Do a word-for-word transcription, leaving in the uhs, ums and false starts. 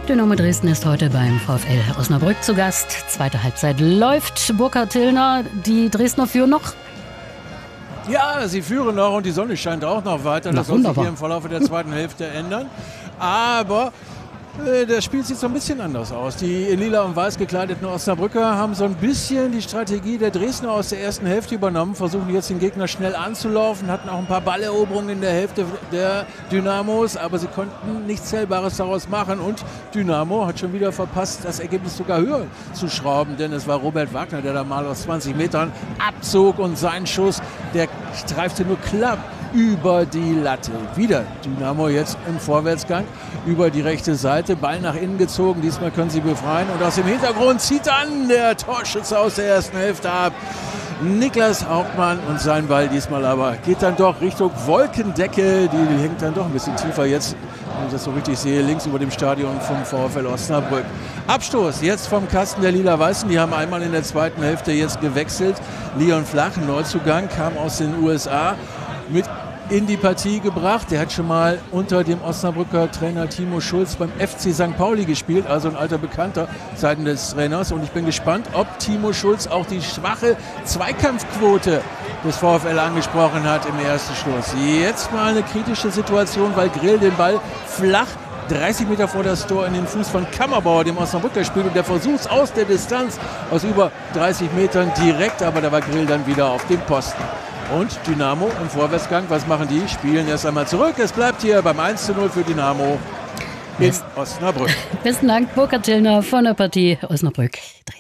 Dynamo Dresden ist heute beim VfL Osnabrück zu Gast. Zweite Halbzeit läuft. Burkhard Tillner, die Dresdner führen noch. Ja, sie führen noch und die Sonne scheint auch noch weiter. Das soll sich hier im Verlauf der zweiten Hälfte ändern. Aber äh, das Spiel sieht so ein bisschen anders aus. Die in lila und weiß gekleideten Osnabrücker haben so ein bisschen die Strategie der Dresdner aus der ersten Hälfte übernommen, versuchen jetzt den Gegner schnell anzulaufen, hatten auch ein paar Balleroberungen in der Hälfte der Dynamos, aber sie konnten nichts Zählbares daraus machen und Dynamo hat schon wieder verpasst, das Ergebnis sogar höher zu schrauben, denn es war Robert Wagner, der da mal aus zwanzig Metern abzog und sein Schuss, der streifte nur knapp über die Latte. Wieder Dynamo jetzt im Vorwärtsgang über die rechte Seite, Ball nach innen gezogen, diesmal können sie befreien und aus dem Hintergrund zieht dann der Torschütze aus der ersten Hälfte ab. Niklas Hauptmann und sein Ball diesmal aber geht dann doch Richtung Wolkendecke, die hängt dann doch ein bisschen tiefer jetzt, wenn ich das so richtig sehe, links über dem Stadion vom VfL Osnabrück. Abstoß jetzt vom Kasten der Lila-Weißen, die haben einmal in der zweiten Hälfte jetzt gewechselt. Leon Flach, Neuzugang, kam aus den U S A, mit in die Partie gebracht. Der hat schon mal unter dem Osnabrücker Trainer Timo Schulz beim F C Sankt Pauli gespielt, also ein alter Bekannter seitens des Trainers. Und ich bin gespannt, ob Timo Schulz auch die schwache Zweikampfquote des VfL angesprochen hat im ersten Stoß. Jetzt mal eine kritische Situation, weil Grill den Ball flach dreißig Meter vor das Tor in den Fuß von Kammerbauer, dem Osnabrücker spielt, und der versucht aus der Distanz, aus über dreißig Metern direkt, aber da war Grill dann wieder auf dem Posten. Und Dynamo im Vorwärtsgang, was machen die? Spielen erst einmal zurück. Es bleibt hier beim eins zu null für Dynamo in Osnabrück. Besten Dank, Burkhard Tillner von der Partie Osnabrück.